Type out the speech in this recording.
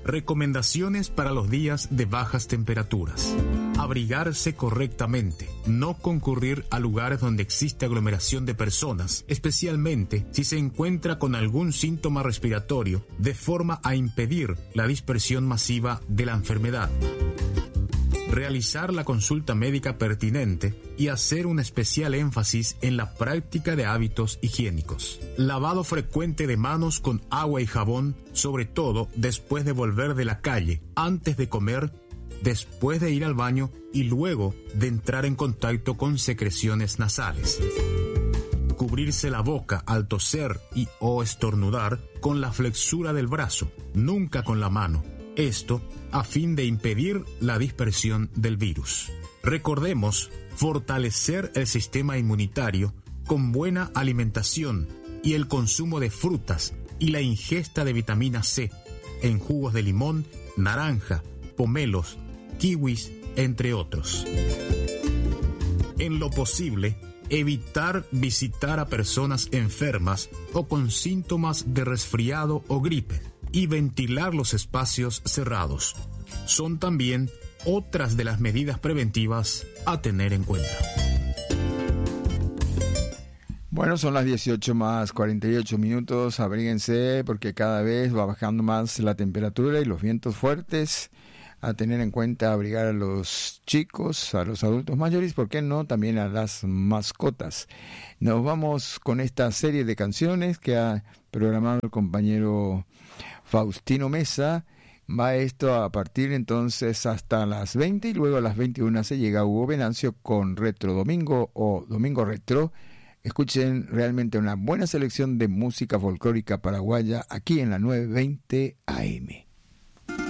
Recomendaciones para los días de bajas temperaturas. Abrigarse correctamente. No concurrir a lugares donde existe aglomeración de personas, especialmente si se encuentra con algún síntoma respiratorio, de forma a impedir la dispersión masiva de la enfermedad. Realizar la consulta médica pertinente y hacer un especial énfasis en la práctica de hábitos higiénicos. Lavado frecuente de manos con agua y jabón, sobre todo después de volver de la calle, antes de comer, después de ir al baño y luego de entrar en contacto con secreciones nasales. Cubrirse la boca al toser y o estornudar con la flexura del brazo, nunca con la mano. Esto a fin de impedir la dispersión del virus. Recordemos fortalecer el sistema inmunitario con buena alimentación y el consumo de frutas y la ingesta de vitamina C en jugos de limón, naranja, pomelos, kiwis, entre otros. En lo posible, evitar visitar a personas enfermas o con síntomas de resfriado o gripe y ventilar los espacios cerrados. Son también otras de las medidas preventivas a tener en cuenta. Bueno, son las 18:48. Abríguense porque cada vez va bajando más la temperatura y los vientos fuertes. A tener en cuenta abrigar a los chicos, a los adultos mayores, ¿por qué no? También a las mascotas. Nos vamos con esta serie de canciones que ha programado el compañero Faustino Mesa. Va esto a partir entonces hasta las 20 y luego a las 21 se llega Hugo Venancio con Retro Domingo o Domingo Retro. Escuchen realmente una buena selección de música folclórica paraguaya aquí en la 920 AM.